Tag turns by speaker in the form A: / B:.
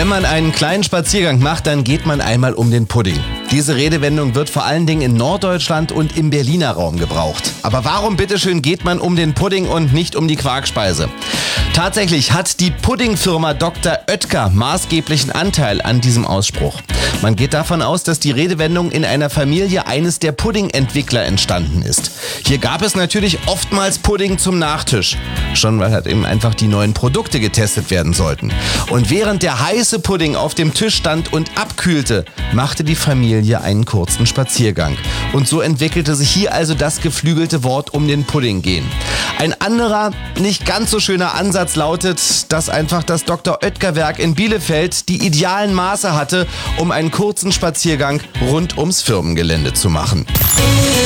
A: Wenn man einen kleinen Spaziergang macht, dann geht man einmal um den Pudding. Diese Redewendung wird vor allen Dingen in Norddeutschland und im Berliner Raum gebraucht. Aber warum bitteschön geht man um den Pudding und nicht um die Quarkspeise? Tatsächlich hat die Puddingfirma Dr. Oetker maßgeblichen Anteil an diesem Ausspruch. Man geht davon aus, dass die Redewendung in einer Familie eines der Puddingentwickler entstanden ist. Hier gab es natürlich oftmals Pudding zum Nachtisch. Schon weil halt eben einfach die neuen Produkte getestet werden sollten. Und während der heiße Pudding auf dem Tisch stand und abkühlte, machte die Familie einen kurzen Spaziergang. Und so entwickelte sich hier also das geflügelte Wort um den Pudding gehen. Ein anderer, nicht ganz so schöner Ansatz lautet, dass einfach das Dr. Oetker-Werk in Bielefeld die idealen Maße hatte, um einen kurzen Spaziergang rund ums Firmengelände zu machen.